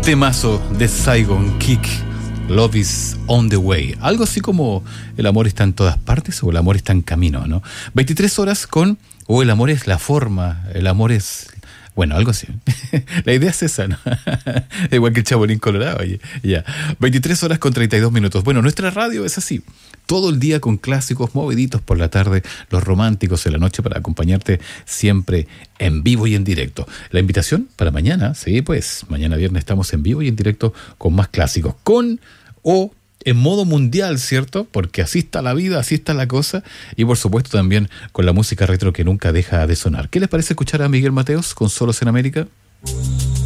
Temazo de Saigon Kick, Love is on the way. Algo así como el amor está en todas partes o el amor está en camino, ¿no? 23 horas con, o el amor es la forma, el amor es... Bueno, algo así. La idea es esa, ¿no? Igual que el Chapulín Colorado, oye. Ya. 23 horas con 32 minutos. Bueno, nuestra radio es así. Todo el día con clásicos moviditos por la tarde, los románticos en la noche para acompañarte siempre en vivo y en directo. La invitación para mañana, sí, pues mañana viernes estamos en vivo y en directo con más clásicos. Con o en modo mundial, ¿cierto? Porque así está la vida, así está la cosa. Y por supuesto también con la música retro que nunca deja de sonar. ¿Qué les parece escuchar a Miguel Mateos con Solos en América?